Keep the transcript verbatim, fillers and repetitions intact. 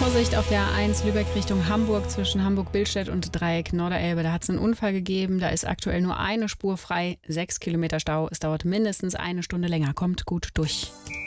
Vorsicht auf der A eins Lübeck Richtung Hamburg zwischen Hamburg-Billstedt und Dreieck Norderelbe. Da hat es einen Unfall gegeben. Da ist aktuell nur eine Spur frei. Sechs Kilometer Stau. Es dauert mindestens eine Stunde länger. Kommt gut durch.